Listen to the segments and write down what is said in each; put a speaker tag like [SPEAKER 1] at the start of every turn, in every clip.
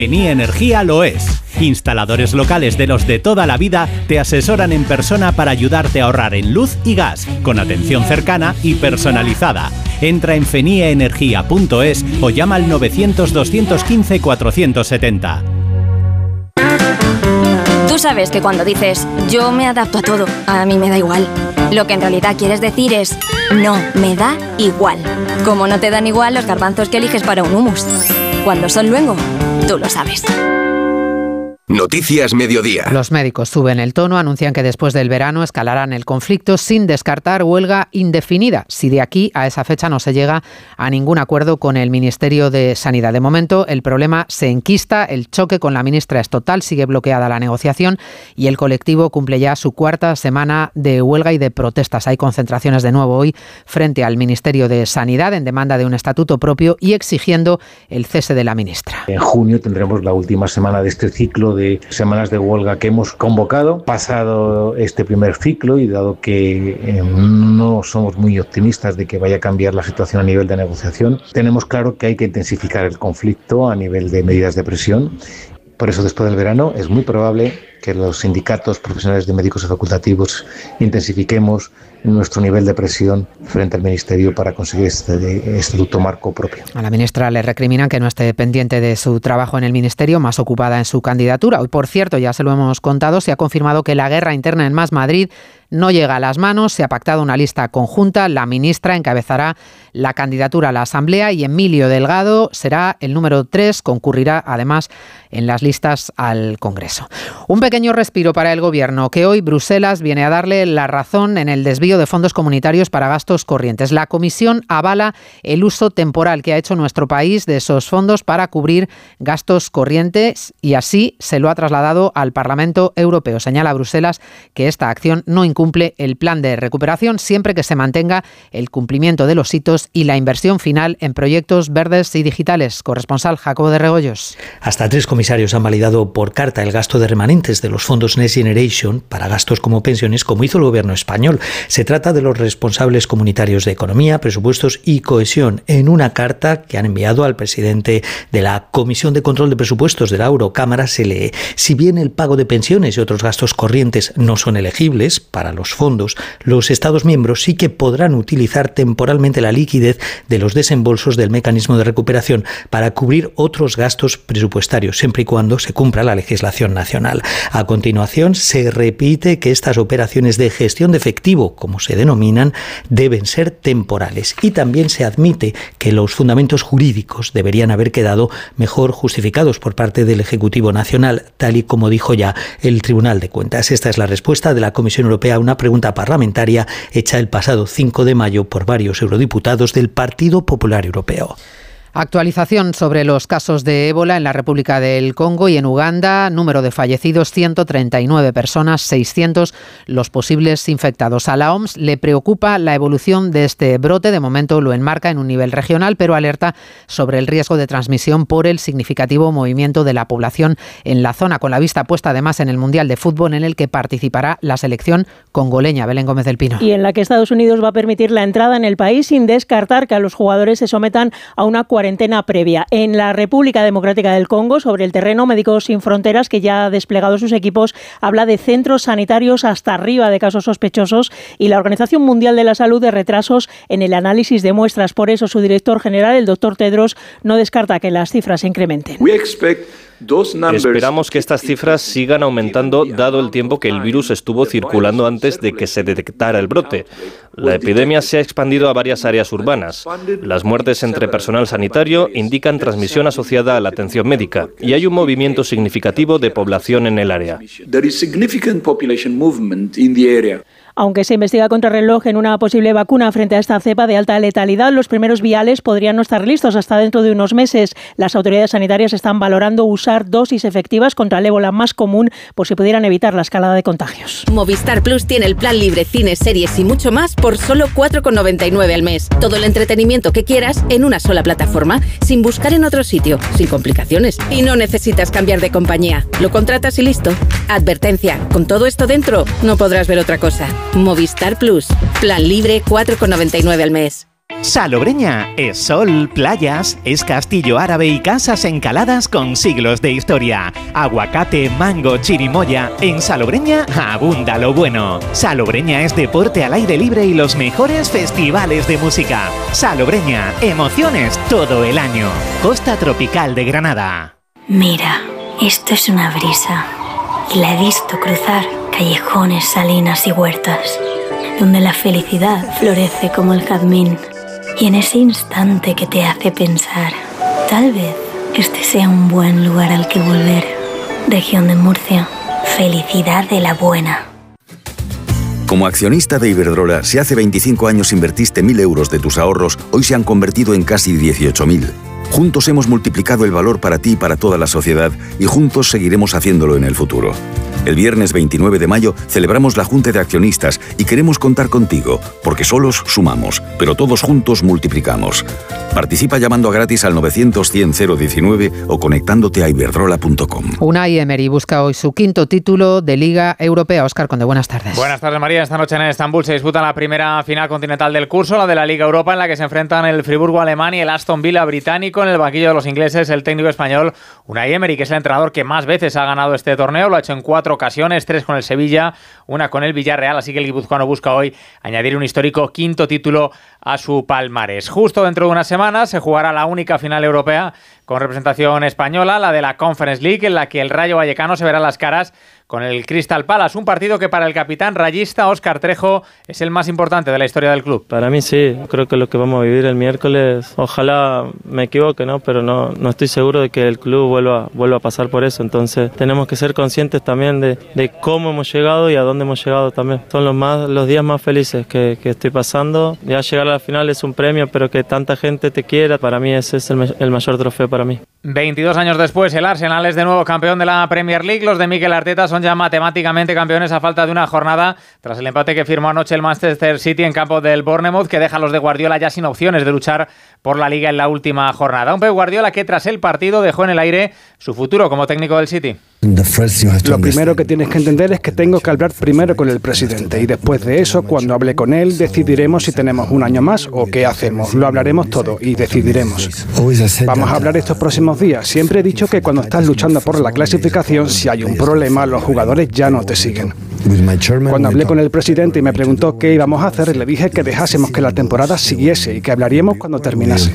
[SPEAKER 1] Eni Energía lo es. Instaladores locales de los de toda la vida te asesoran en persona para ayudarte a ahorrar en luz y gas, con atención cercana y personalizada. Entra en fenieenergia.es o llama al 900-215-470.
[SPEAKER 2] Tú sabes que cuando dices yo me adapto a todo, a mí me da igual, lo que en realidad quieres decir es no, me da igual. Como no te dan igual los garbanzos que eliges para un hummus. Cuando son luengo, tú lo sabes.
[SPEAKER 3] Noticias Mediodía.
[SPEAKER 4] Los médicos suben el tono, anuncian que después del verano escalarán el conflicto sin descartar huelga indefinida, si de aquí a esa fecha no se llega a ningún acuerdo con el Ministerio de Sanidad. De momento, el problema se enquista, el choque con la ministra es total, sigue bloqueada la negociación y el colectivo cumple ya su cuarta semana de huelga y de protestas. Hay concentraciones de nuevo hoy frente al Ministerio de Sanidad en demanda de un estatuto propio y exigiendo el cese de la ministra.
[SPEAKER 5] En junio tendremos la última semana de este ciclo de semanas de huelga que hemos convocado. Pasado este primer ciclo y dado que no somos muy optimistas de que vaya a cambiar la situación a nivel de negociación, tenemos claro que hay que intensificar el conflicto a nivel de medidas de presión. Por eso, después del verano, es muy probable que los sindicatos profesionales de médicos y facultativos intensifiquemos nuestro nivel de presión frente al Ministerio para conseguir este estatuto marco propio.
[SPEAKER 4] A la ministra le recriminan que no esté pendiente de su trabajo en el Ministerio, más ocupada en su candidatura. Hoy, por cierto, ya se lo hemos contado, se ha confirmado que la guerra interna en Más Madrid no llega a las manos, se ha pactado una lista conjunta, la ministra encabezará la candidatura a la Asamblea y Emilio Delgado será el número 3, concurrirá además en las listas al Congreso. Un pequeño respiro para el Gobierno, que hoy Bruselas viene a darle la razón en el desvío de fondos comunitarios para gastos corrientes. La Comisión avala el uso temporal que ha hecho nuestro país de esos fondos para cubrir gastos corrientes y así se lo ha trasladado al Parlamento Europeo. Señala Bruselas que esta acción no incumple el plan de recuperación siempre que se mantenga el cumplimiento de los hitos y la inversión final en proyectos verdes y digitales. Corresponsal Jacobo de Regoyos.
[SPEAKER 6] Hasta 3 comisarios han validado por carta el gasto de remanentes de los fondos Next Generation para gastos como pensiones, como hizo el gobierno español. Se trata de los responsables comunitarios de Economía, Presupuestos y Cohesión, en una carta que han enviado al presidente de la Comisión de Control de Presupuestos de la Eurocámara. Se lee: si bien el pago de pensiones y otros gastos corrientes no son elegibles para los fondos, los Estados miembros sí que podrán utilizar temporalmente la liquidez de los desembolsos del mecanismo de recuperación para cubrir otros gastos presupuestarios, siempre y cuando se cumpla la legislación nacional. A continuación, se repite que estas operaciones de gestión de efectivo, como se denominan, deben ser temporales y también se admite que los fundamentos jurídicos deberían haber quedado mejor justificados por parte del Ejecutivo Nacional, tal y como dijo ya el Tribunal de Cuentas. Esta es la respuesta de la Comisión Europea a una pregunta parlamentaria hecha el pasado 5 de mayo por varios eurodiputados del Partido Popular Europeo.
[SPEAKER 4] Actualización sobre los casos de ébola en la República del Congo y en Uganda. Número de fallecidos, 139 personas, 600 los posibles infectados. A la OMS le preocupa la evolución de este brote. De momento lo enmarca en un nivel regional, pero alerta sobre el riesgo de transmisión por el significativo movimiento de la población en la zona, con la vista puesta además en el Mundial de Fútbol en el que participará la selección congoleña. Belén Gómez del Pino.
[SPEAKER 7] Y en la que Estados Unidos va a permitir la entrada en el país sin descartar que a los jugadores se sometan a una cuarentena previa. En la República Democrática del Congo, sobre el terreno, Médicos Sin Fronteras, que ya ha desplegado sus equipos, habla de centros sanitarios hasta arriba de casos sospechosos y la Organización Mundial de la Salud de retrasos en el análisis de muestras. Por eso su director general, el doctor Tedros, no descarta que las cifras se incrementen.
[SPEAKER 8] Esperamos que estas cifras sigan aumentando dado el tiempo que el virus estuvo circulando antes de que se detectara el brote. La epidemia se ha expandido a varias áreas urbanas. Las muertes entre personal sanitario indican transmisión asociada a la atención médica y hay un movimiento significativo de población en el área.
[SPEAKER 7] Aunque se investiga contrarreloj en una posible vacuna frente a esta cepa de alta letalidad, los primeros viales podrían no estar listos hasta dentro de unos meses. Las autoridades sanitarias están valorando usar dosis efectivas contra el ébola más común por si pudieran evitar la escalada de contagios.
[SPEAKER 9] Movistar Plus tiene el plan libre, cines, series y mucho más por solo 4,99 al mes. Todo el entretenimiento que quieras en una sola plataforma, sin buscar en otro sitio, sin complicaciones. Y no necesitas cambiar de compañía. Lo contratas y listo. Advertencia, con todo esto dentro, no podrás ver otra cosa. Movistar Plus. Plan libre, 4,99 al mes.
[SPEAKER 1] Salobreña es sol, playas, es castillo árabe y casas encaladas con siglos de historia. Aguacate, mango, chirimoya. En Salobreña abunda lo bueno. Salobreña es deporte al aire libre y los mejores festivales de música. Salobreña, emociones todo el año. Costa tropical de Granada.
[SPEAKER 3] Mira, esto es una brisa. Y la he visto cruzar callejones, salinas y huertas, donde la felicidad florece como el jazmín. Y en ese instante que te hace pensar, tal vez este sea un buen lugar al que volver. Región de Murcia, felicidad de la buena.
[SPEAKER 10] Como accionista de Iberdrola, si hace 25 años invertiste 1.000 euros de tus ahorros, hoy se han convertido en casi 18.000. Juntos hemos multiplicado el valor para ti y para toda la sociedad, y juntos seguiremos haciéndolo en el futuro. El viernes 29 de mayo celebramos la Junta de Accionistas y queremos contar contigo, porque solos sumamos, pero todos juntos multiplicamos. Participa llamando gratis al 900-100-019 o conectándote a iberdrola.com.
[SPEAKER 4] Unai Emery busca hoy su 5º título de Liga Europea. Óscar Conde, buenas tardes.
[SPEAKER 11] Buenas tardes, María. Esta noche en Estambul se disputa la primera final continental del curso, la de la Liga Europa, en la que se enfrentan el Friburgo alemán y el Aston Villa británico. En el banquillo de los ingleses, el técnico español Unai Emery, que es el entrenador que más veces ha ganado este torneo. Lo ha hecho en 4 ocasiones, 3 con el Sevilla, 1 con el Villarreal, así que el guipuzcoano busca hoy añadir un histórico 5º título a su palmarés. Justo dentro de una semana se jugará la única final europea con representación española, la de la Conference League, en la que el Rayo Vallecano se verá las caras con el Crystal Palace, un partido que para el capitán rayista Óscar Trejo es el más importante de la historia del club.
[SPEAKER 12] Para mí sí, creo que lo que vamos a vivir el miércoles, ojalá me equivoque, ¿no? Pero no estoy seguro de que el club vuelva a pasar por eso, entonces tenemos que ser conscientes también de cómo hemos llegado y a dónde hemos llegado también. Son los días más felices que estoy pasando. Ya llegar a la final es un premio, pero que tanta gente te quiera, para mí ese es el mayor trofeo para mí.
[SPEAKER 11] 22 años después, el Arsenal es de nuevo campeón de la Premier League. Los de Mikel Arteta son ya matemáticamente campeones a falta de una jornada tras el empate que firmó anoche el Manchester City en campo del Bournemouth, que deja a los de Guardiola ya sin opciones de luchar por la Liga en la última jornada. Un Pep Guardiola que tras el partido dejó en el aire su futuro como técnico del City.
[SPEAKER 13] Lo primero que tienes que entender es que tengo que hablar primero con el presidente y después de eso, cuando hable con él, decidiremos si tenemos un año más o qué hacemos. Lo hablaremos todo y decidiremos. Vamos a hablar estos próximos días. Siempre he dicho que cuando estás luchando por la clasificación, si hay un problema, los jugadores ya no te siguen. Cuando hablé con el presidente y me preguntó qué íbamos a hacer, le dije que dejásemos que la temporada siguiese y que hablaríamos cuando terminase.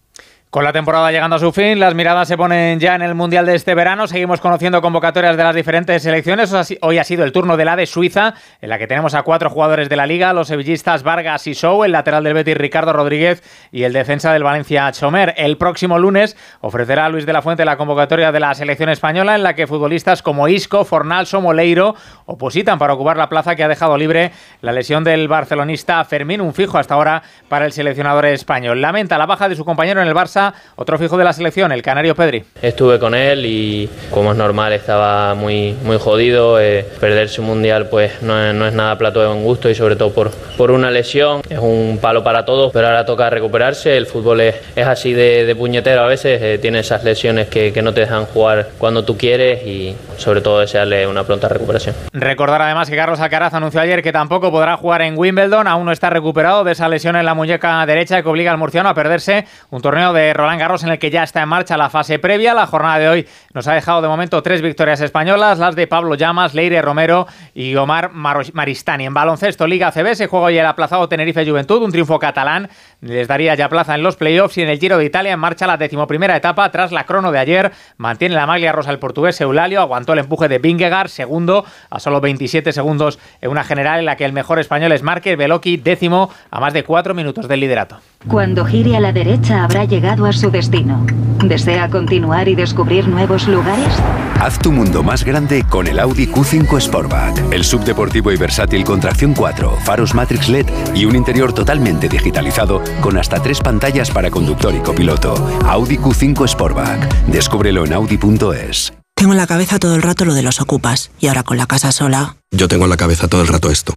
[SPEAKER 11] Con la temporada llegando a su fin, las miradas se ponen ya en el Mundial de este verano. Seguimos conociendo convocatorias de las diferentes selecciones. Hoy ha sido el turno de la de Suiza, en la que tenemos a 4 jugadores de la Liga, los sevillistas Vargas y Sou, el lateral del Betis Ricardo Rodríguez y el defensa del Valencia Chomer. El próximo lunes ofrecerá a Luis de la Fuente la convocatoria de la selección española, en la que futbolistas como Isco, Fornals o Moleiro opositan para ocupar la plaza que ha dejado libre la lesión del barcelonista Fermín, un fijo hasta ahora para el seleccionador español. Lamenta la baja de su compañero en el Barça, otro fijo de la selección, el canario Pedri.
[SPEAKER 14] Estuve con él y, como es normal, estaba muy jodido. Perderse un mundial pues no es nada plato de buen gusto, y sobre todo por una lesión. Es un palo para todos, pero ahora toca recuperarse. El fútbol es así de puñetero a veces. Tiene esas lesiones que no te dejan jugar cuando tú quieres, y sobre todo desearle una pronta recuperación.
[SPEAKER 11] Recordar además que Carlos Alcaraz anunció ayer que tampoco podrá jugar en Wimbledon. Aún no está recuperado de esa lesión en la muñeca derecha que obliga al murciano a perderse un torneo de Roland Garros en el que ya está en marcha la fase previa. La jornada de hoy nos ha dejado de momento 3 victorias españolas, las de Pablo Llamas, Leire Romero y Omar Maristani. En baloncesto, Liga ACB, se juega hoy el aplazado Tenerife Juventud, un triunfo catalán les daría ya plaza en los playoffs, y en el Giro de Italia en marcha la 11ª etapa tras la crono de ayer. Mantiene la maglia rosa el portugués Eulalio, aguantó el empuje de Vingegaard, segundo a solo 27 segundos en una general en la que el mejor español es Márquez, Beloki décimo a más de 4 minutos del liderato.
[SPEAKER 15] Cuando gire a la derecha habrá llegado a su destino. ¿Desea continuar y descubrir nuevos lugares?
[SPEAKER 16] Haz tu mundo más grande con el Audi Q5 Sportback. El subdeportivo y versátil con tracción 4, faros Matrix LED y un interior totalmente digitalizado con hasta 3 pantallas para conductor y copiloto. Audi Q5 Sportback. Descúbrelo en Audi.es.
[SPEAKER 17] Tengo en la cabeza todo el rato lo de los ocupas, y ahora con la casa sola...
[SPEAKER 18] Yo tengo en la cabeza todo el rato esto.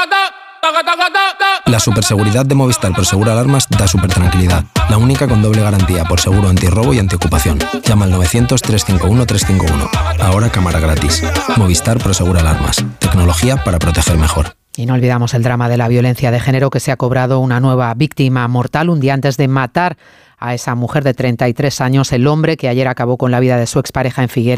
[SPEAKER 18] La superseguridad de Movistar Prosegur Alarmas da super tranquilidad. La única con doble garantía por seguro antirrobo y antiocupación. Llama al 900-351-351. Ahora cámara gratis. Movistar Prosegur Alarmas. Tecnología para proteger mejor.
[SPEAKER 4] Y no olvidamos el drama de la violencia de género, que se ha cobrado una nueva víctima mortal un día antes de matar a esa mujer de 33 años, el hombre que ayer acabó con la vida de su expareja en Figueras